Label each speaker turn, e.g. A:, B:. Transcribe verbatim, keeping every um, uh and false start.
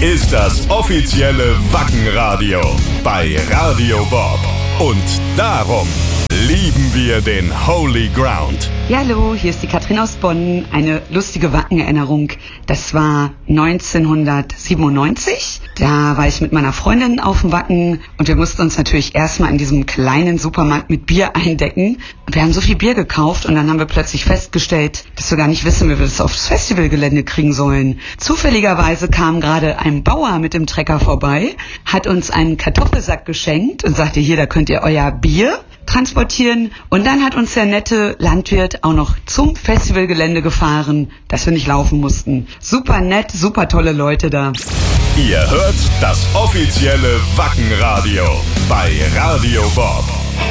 A: ist das offizielle Wackenradio bei Radio Bob. Und darum lieben wir den Holy Ground.
B: Ja, hallo, hier ist die Katrin aus Bonn. Eine lustige Wackenerinnerung. Das war neunzehnhundertsiebenundneunzig. Da war ich mit meiner Freundin auf dem Wacken und wir mussten uns natürlich erstmal in diesem kleinen Supermarkt mit Bier eindecken. Und wir haben so viel Bier gekauft und dann haben wir plötzlich festgestellt, dass wir gar nicht wissen, wie wir das aufs Festivalgelände kriegen sollen. Zufälligerweise kam gerade ein Bauer mit dem Trecker vorbei, hat uns einen Kartoffelsack geschenkt und sagte, hier, da könnt ihr euer Bier transportieren. Und dann hat uns der nette Landwirt auch noch zum Festivalgelände gefahren, dass wir nicht laufen mussten. Super nett, super tolle Leute da.
A: Ihr hört das offizielle Wackenradio bei Radio Bob.